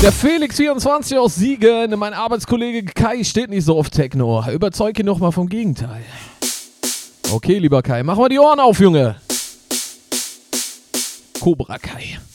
Der Felix24 aus Siegen, mein Arbeitskollege Kai steht nicht so auf Techno. Überzeug ihn doch mal vom Gegenteil. Okay, lieber Kai, mach mal die Ohren auf, Junge. Cobra Kai.